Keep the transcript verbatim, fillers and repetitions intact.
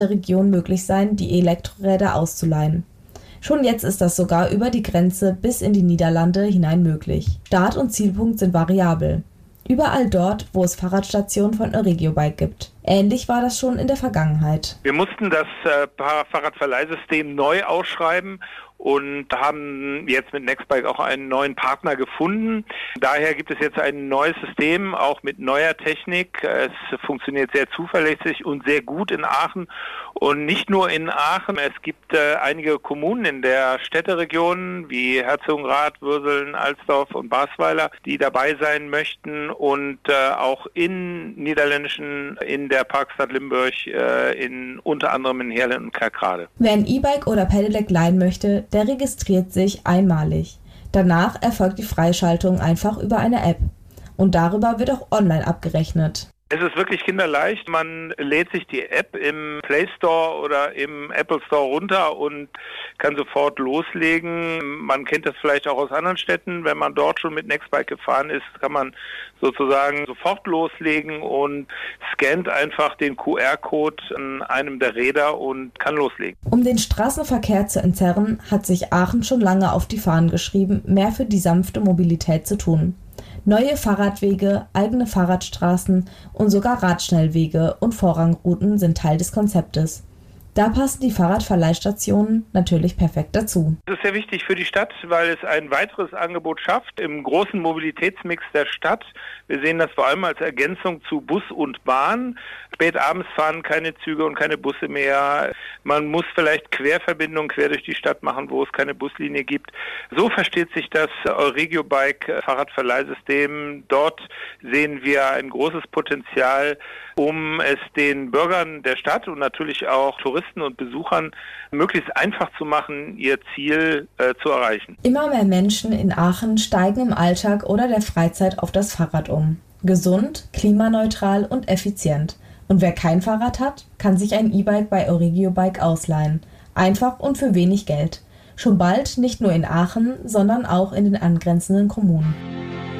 der Region möglich sein, die Elektroräder auszuleihen. Schon jetzt ist das sogar über die Grenze bis in die Niederlande hinein möglich. Start- und Zielpunkt sind variabel. Überall dort, wo es Fahrradstationen von Euregiobike gibt. Ähnlich war das schon in der Vergangenheit. Wir mussten das äh, Fahrradverleihsystem neu ausschreiben und haben jetzt mit Nextbike auch einen neuen Partner gefunden. Daher gibt es jetzt ein neues System, auch mit neuer Technik. Es funktioniert sehr zuverlässig und sehr gut in Aachen. Und nicht nur in Aachen, es gibt äh, einige Kommunen in der Städteregion wie Herzogenrath, Würseln, Alsdorf und Basweiler, die dabei sein möchten und äh, auch in niederländischen, in der Parkstadt Limburg, äh, in unter anderem in Heerlen und Kerkrade. Wer ein E-Bike oder Pedelec leihen möchte, der registriert sich einmalig. Danach erfolgt die Freischaltung einfach über eine App. Und darüber wird auch online abgerechnet. Es ist wirklich kinderleicht. Man lädt sich die App im Play Store oder im Apple Store runter und kann sofort loslegen. Man kennt das vielleicht auch aus anderen Städten. Wenn man dort schon mit Nextbike gefahren ist, kann man sozusagen sofort loslegen und scannt einfach den Q R-Code an einem der Räder und kann loslegen. Um den Straßenverkehr zu entzerren, hat sich Aachen schon lange auf die Fahnen geschrieben, mehr für die sanfte Mobilität zu tun. Neue Fahrradwege, eigene Fahrradstraßen und sogar Radschnellwege und Vorrangrouten sind Teil des Konzeptes. Da passen die Fahrradverleihstationen natürlich perfekt dazu. Das ist sehr wichtig für die Stadt, weil es ein weiteres Angebot schafft im großen Mobilitätsmix der Stadt. Wir sehen das vor allem als Ergänzung zu Bus und Bahn. Spät abends fahren keine Züge und keine Busse mehr. Man muss vielleicht Querverbindungen quer durch die Stadt machen, wo es keine Buslinie gibt. So versteht sich das Euregiobike Fahrradverleihsystem. Dort sehen wir ein großes Potenzial, um es den Bürgern der Stadt und natürlich auch Touristen und Besuchern möglichst einfach zu machen, ihr Ziel äh, zu erreichen. Immer mehr Menschen in Aachen steigen im Alltag oder der Freizeit auf das Fahrrad um. Gesund, klimaneutral und effizient. Und wer kein Fahrrad hat, kann sich ein E-Bike bei Euregiobike ausleihen. Einfach und für wenig Geld. Schon bald nicht nur in Aachen, sondern auch in den angrenzenden Kommunen.